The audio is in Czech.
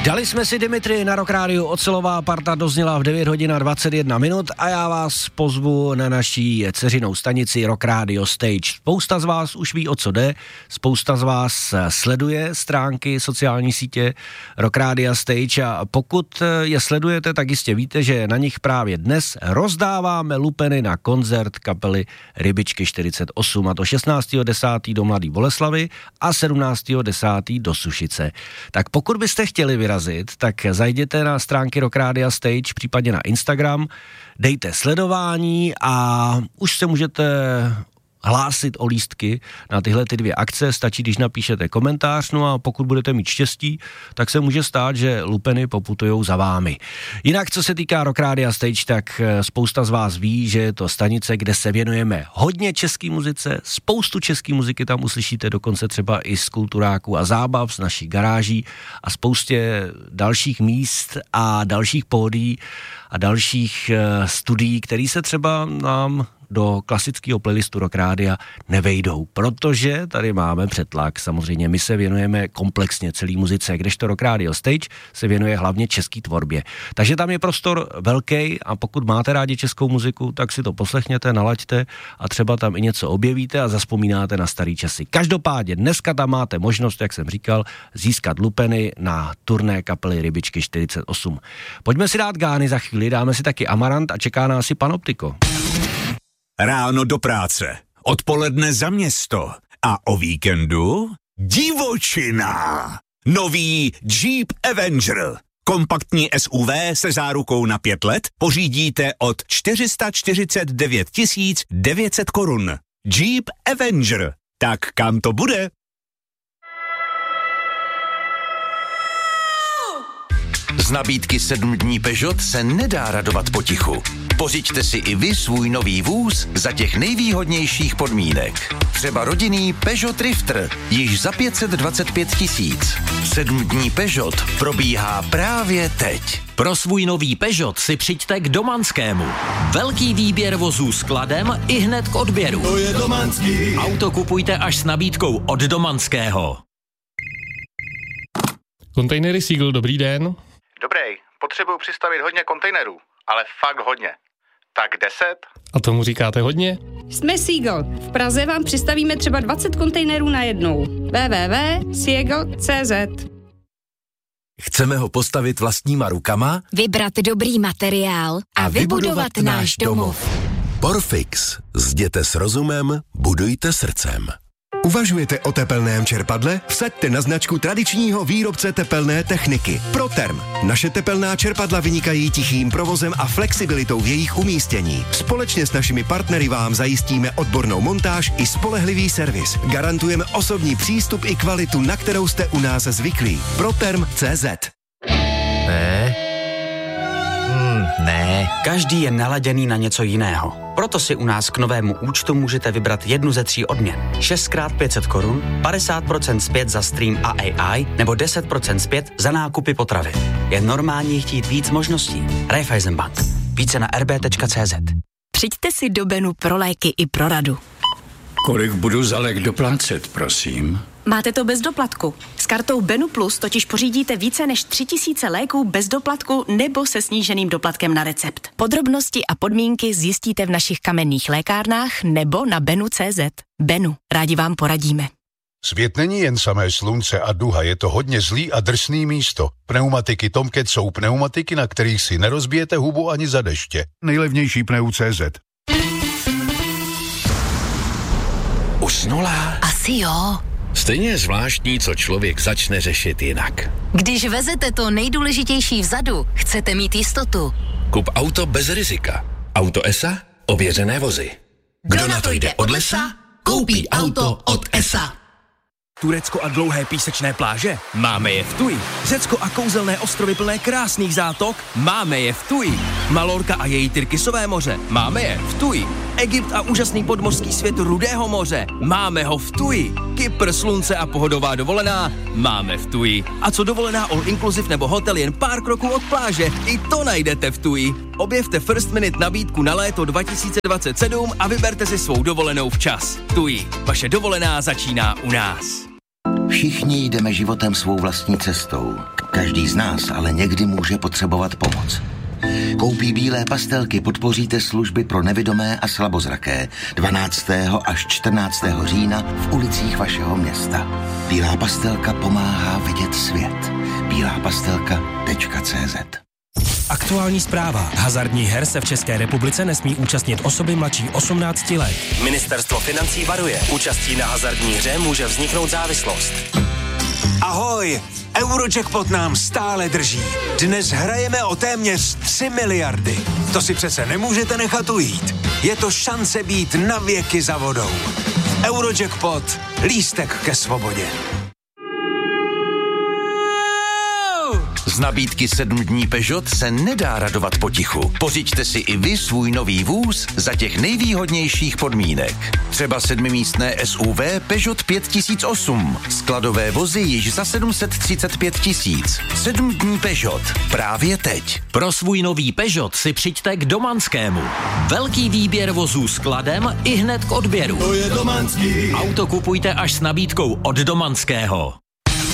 Dali jsme si Dimitri na Rock Rádiu, ocelová parta dozněla v 9 hodin a 21 minut a já vás pozvu na naší dceřinou stanici Rock Radio Stage. Spousta z vás už ví, o co jde, spousta z vás sleduje stránky, sociální sítě Rock Radio Stage a pokud je sledujete, tak jistě víte, že na nich právě dnes rozdáváme lupeny na koncert kapely Rybičky 48, a to 16.10. do Mladé Boleslavi a 17.10. do Sušice. Tak pokud byste chtěli vyrazit, tak zajděte na stránky Rock Radio Stage, případně na Instagram, dejte sledování a už se můžete hlásit o lístky na tyhle ty dvě akce, stačí, když napíšete komentář, no a pokud budete mít štěstí, tak se může stát, že lupeny poputujou za vámi. Jinak, co se týká Rock Radio Stage, tak spousta z vás ví, že je to stanice, kde se věnujeme hodně české muzice, spoustu české muziky tam uslyšíte, dokonce třeba i z kulturáků a zábav, z naší garáží a spoustě dalších míst a dalších pódií a dalších studií, které se třeba nám do klasického playlistu Rock Rádia nevejdou, protože tady máme přetlak. Samozřejmě my se věnujeme komplexně celý muzice, kdežto Rock Radio Stage se věnuje hlavně české tvorbě. Takže tam je prostor velký a pokud máte rádi českou muziku, tak si to poslechněte, nalaďte a třeba tam i něco objevíte a zazpomínáte na starý časy. Každopádně dneska tam máte možnost, jak jsem říkal, získat lupeny na turné kapely Rybičky 48. Pojďme si dát gány za chvíli, dáme si taky Amarant a čeká nás i Panoptiko. Ráno do práce, odpoledne za město a o víkendu divočina. Nový Jeep Avenger. Kompaktní SUV se zárukou na 5 let pořídíte od 449 900 korun. Jeep Avenger. Tak kam to bude? Z nabídky 7 dní Peugeot se nedá radovat potichu. Pořiďte si i vy svůj nový vůz za těch nejvýhodnějších podmínek. Třeba rodinný Peugeot Drifter, již za 525 000. 7 dní Peugeot probíhá právě teď. Pro svůj nový Peugeot si přijďte k Domanskému. Velký výběr vozů s kladem i hned k odběru. To je Domanský. Auto kupujte až s nabídkou od Domanského. Kontejnery Seagull, dobrý den. Dobrý, potřebuju přistavit hodně kontejnerů, ale fakt hodně. Tak 10? A tomu říkáte hodně? Jsme Seagull. V Praze vám přistavíme třeba 20 kontejnerů najednou. www.seagull.cz. Chceme ho postavit vlastníma rukama? Vybrat dobrý materiál a vybudovat náš domov. Porfix. Zděte s rozumem, budujte srdcem. Uvažujete o tepelném čerpadle? Vsaďte na značku tradičního výrobce tepelné techniky Proterm. Naše tepelná čerpadla vynikají tichým provozem a flexibilitou v jejich umístění. Společně s našimi partnery vám zajistíme odbornou montáž i spolehlivý servis. Garantujeme osobní přístup i kvalitu, na kterou jste u nás zvyklí. Proterm.cz. Ne. Každý je naladěný na něco jiného. Proto si u nás k novému účtu můžete vybrat jednu ze 3 odměn. 6x500 korun, 50% zpět za stream a AI nebo 10% zpět za nákupy potravy. Je normální chtít víc možností. Raiffeisenbank. Více na rb.cz. Přijďte si do Benu pro léky i pro radu. Kolik budu za lék doplácet, prosím? Máte to bez doplatku. S kartou Benu Plus totiž pořídíte více než 3000 léků bez doplatku nebo se sníženým doplatkem na recept. Podrobnosti a podmínky zjistíte v našich kamenných lékárnách nebo na benu.cz. Benu, rádi vám poradíme. Svět není jen samé slunce a duha, je to hodně zlý a drsný místo. Pneumatiky Tomcat jsou pneumatiky, na kterých si nerozbijete hubu ani za deště. Nejlevnější pneu.cz. Usnula? Asi jo. Stejně je zvláštní, co člověk začne řešit jinak. Když vezete to nejdůležitější vzadu, chcete mít jistotu. Kup auto bez rizika. Auto ESA, ověřené vozy. Kdo na to jde od lesa, koupí auto od ESA. Turecko a dlouhé písečné pláže? Máme je v Tuji. Řecko a kouzelné ostrovy plné krásných zátok? Máme je v Tuji. Malorka a její Tyrkisové moře? Máme je v Tuji. Egypt a úžasný podmořský svět Rudého moře? Máme ho v Tuji. Kypr, slunce a pohodová dovolená? Máme v Tuji. A co dovolená all inclusive nebo hotel jen pár kroků od pláže? I to najdete v Tuji. Objevte First Minute nabídku na léto 2027 a vyberte si svou dovolenou včas. Tuji. Vaše dovolená začíná u nás. Všichni jdeme životem svou vlastní cestou. Každý z nás ale někdy může potřebovat pomoc. Koupí bílé pastelky podpoříte služby pro nevidomé a slabozraké 12. až 14. října v ulicích vašeho města. Bílá pastelka pomáhá vidět svět. bílápastelka.cz. Aktuální zpráva. Hazardních her se v České republice nesmí účastnit osoby mladší 18 let. Ministerstvo financí varuje. Účastí na hazardní hře může vzniknout závislost. Ahoj! Eurojackpot nám stále drží. Dnes hrajeme o téměř 3 miliardy. To si přece nemůžete nechat ujít. Je to šance být na věky za vodou. Eurojackpot. Lístek ke svobodě. Z nabídky 7 dní Peugeot se nedá radovat potichu. Pořiďte si i vy svůj nový vůz za těch nejvýhodnějších podmínek. Třeba 7místné SUV Peugeot 5008. Skladové vozy již za 735 000. 7 dní Peugeot. Právě teď. Pro svůj nový Peugeot si přijďte k Domanskému. Velký výběr vozů skladem i hned k odběru. To je Domanský. Auto kupujte až s nabídkou od Domanského.